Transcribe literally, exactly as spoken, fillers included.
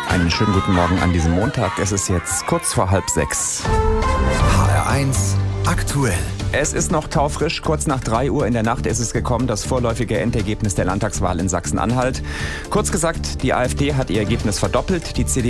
Einen schönen guten Morgen an diesem Montag. Es ist jetzt kurz vor halb sechs. H R eins aktuell. Es ist noch taufrisch. Kurz nach drei Uhr in der Nacht ist es gekommen, das vorläufige Endergebnis der Landtagswahl in Sachsen-Anhalt. Kurz gesagt, die AfD hat ihr Ergebnis verdoppelt. Die C D